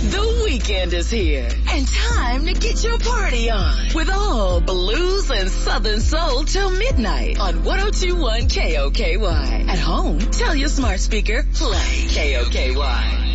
The weekend is here, and time to get your party on with all blues and southern soul till midnight on 102.1 KOKY. At home, tell your smart speaker, play KOKY.